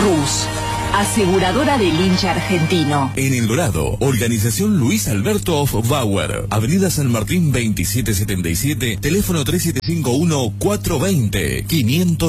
Rus, aseguradora del hincha argentino. En El Dorado, organización Luis Alberto Hofbauer, Avenida San Martín 2777, teléfono 3751-420-500.